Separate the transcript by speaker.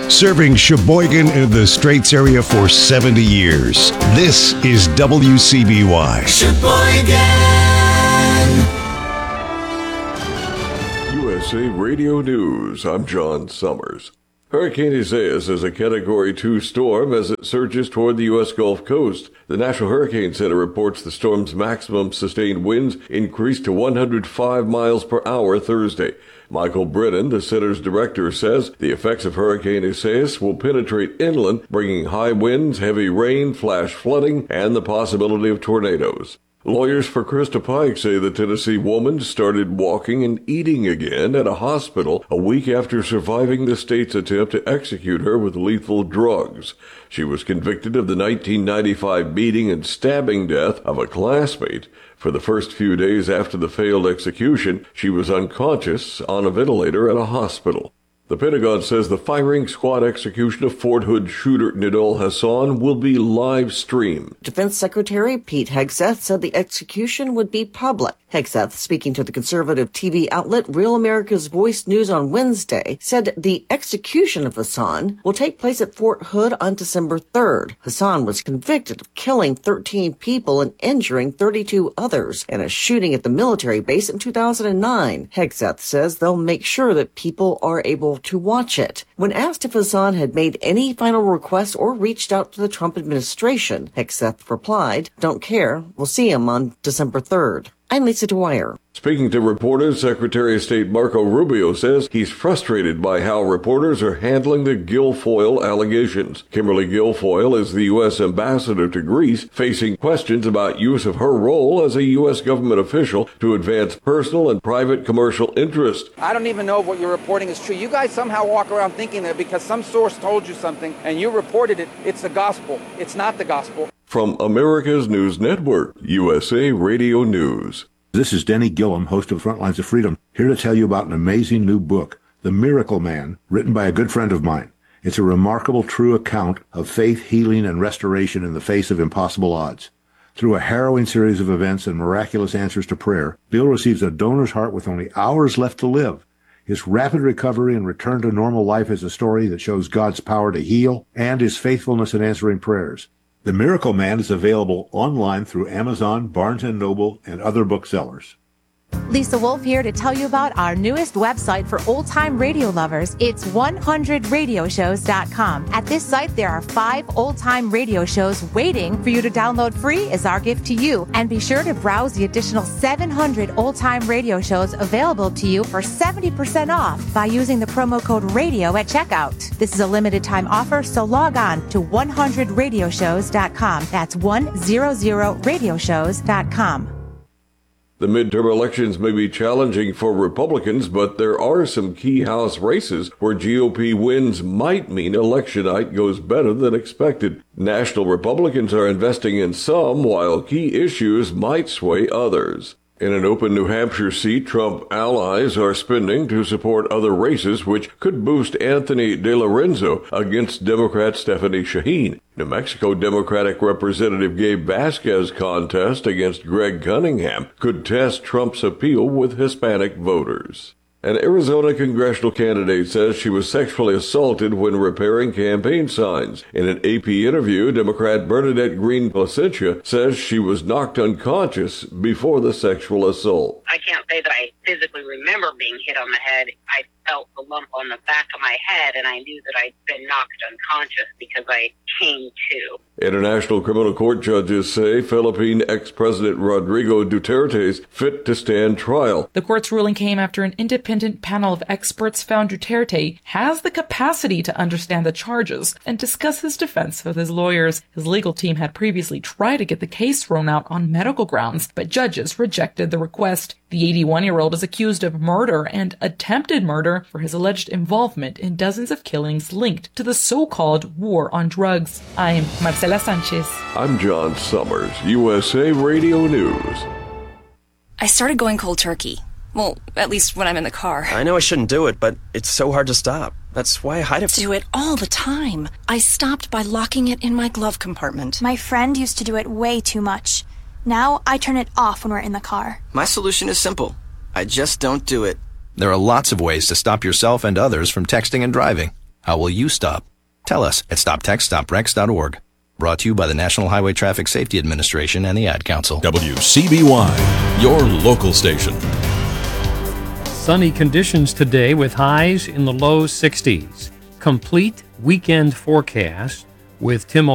Speaker 1: Serving Sheboygan and the Straits area for 70 years. This is WCBY.
Speaker 2: Sheboygan!
Speaker 3: USA Radio News. I'm John Summers. Hurricane Isaias is a Category 2 storm as it surges toward the U.S. Gulf Coast. The National Hurricane Center reports the storm's maximum sustained winds increased to 105 miles per hour Thursday. Michael Brennan, the center's director, says the effects of Hurricane Isaias will penetrate inland, bringing high winds, heavy rain, flash flooding, and the possibility of tornadoes. Lawyers for Krista Pike say the Tennessee woman started walking and eating again at a hospital a week after surviving the state's attempt to execute her with lethal drugs. She was convicted of the 1995 beating and stabbing death of a classmate. For the first few days after the failed execution, she was unconscious on a ventilator at a hospital. The Pentagon says the firing squad execution of Fort Hood shooter Nidal Hasan will be live streamed.
Speaker 4: Defense Secretary Pete Hegseth said the execution would be public. Hegseth, speaking to the conservative TV outlet Real America's Voice News on Wednesday, said the execution of Hasan will take place at Fort Hood on December 3rd. Hasan was convicted of killing 13 people and injuring 32 others in a shooting at the military base in 2009. Hegseth says they'll make sure that people are able to watch it. When asked if Hasan had made any final requests or reached out to the Trump administration, Hegseth replied, "Don't care. We'll see him on December 3rd. I'm Lisa Dwyer.
Speaker 3: Speaking to reporters, Secretary of State Marco Rubio says he's frustrated by how reporters are handling the Guilfoyle allegations. Kimberly Guilfoyle is the U.S. ambassador to Greece, facing questions about use of her role as a U.S. government official to advance personal and private commercial interests.
Speaker 5: I don't even know if what you're reporting is true. You guys somehow walk around thinking that because some source told you something and you reported it, it's the gospel. It's not the gospel.
Speaker 3: From America's News Network, USA Radio News.
Speaker 6: This is Denny Gillum, host of Frontlines of Freedom, here to tell you about an amazing new book, The Miracle Man, written by a good friend of mine. It's a remarkable, true account of faith, healing, and restoration in the face of impossible odds. Through a harrowing series of events and miraculous answers to prayer, Bill receives a donor's heart with only hours left to live. His rapid recovery and return to normal life is a story that shows God's power to heal and his faithfulness in answering prayers. The Miracle Man is available online through Amazon, Barnes & Noble, and other booksellers.
Speaker 7: Lisa Wolf here to tell you about our newest website for old-time radio lovers. It's 100radioshows.com. At this site, there are 5 old-time radio shows waiting for you to download free as our gift to you. And be sure to browse the additional 700 old-time radio shows available to you for 70% off by using the promo code RADIO at checkout. This is a limited-time offer, so log on to 100radioshows.com. That's 100radioshows.com.
Speaker 3: The midterm elections may be challenging for Republicans, but there are some key House races where GOP wins might mean election night goes better than expected. National Republicans are investing in some, while key issues might sway others. In an open New Hampshire seat, Trump allies are spending to support other races, which could boost Anthony DeLorenzo against Democrat Stephanie Shaheen. New Mexico Democratic Representative Gabe Vasquez contest against Greg Cunningham could test Trump's appeal with Hispanic voters. An Arizona congressional candidate says she was sexually assaulted when repairing campaign signs. In an AP interview, Democrat Bernadette Green Placentia says she was knocked unconscious before the sexual assault.
Speaker 8: I can't say that I physically remember being hit on the head. I felt the lump on the back of my head, and I knew that I'd been knocked unconscious because I came to.
Speaker 3: International criminal court judges say Philippine ex-president Rodrigo Duterte is fit to stand trial.
Speaker 9: The court's ruling came after an independent panel of experts found Duterte has the capacity to understand the charges and discuss his defense with his lawyers. His legal team had previously tried to get the case thrown out on medical grounds, but judges rejected the request. The 81-year-old is accused of murder and attempted murder for his alleged involvement in dozens of killings linked to the so-called war on drugs. I'm Marcela Sanchez.
Speaker 3: I'm John Summers, USA Radio News.
Speaker 10: I started going cold turkey. Well, at least when I'm in the car.
Speaker 11: I know I shouldn't do it, but it's so hard to stop. That's why I hide it.
Speaker 10: Do it all the time. I stopped by locking it in my glove compartment.
Speaker 12: My friend used to do it way too much. Now I turn it off when we're in the car.
Speaker 11: My solution is simple. I just don't do it.
Speaker 13: There are lots of ways to stop yourself and others from texting and driving.
Speaker 11: How will you stop? Tell us at stoptextsstopwrecks.org. Brought to you by the National Highway Traffic Safety Administration and the Ad Council.
Speaker 2: WCBY, your local station.
Speaker 13: Sunny conditions today with highs in the low 60s. Complete weekend forecast with Tim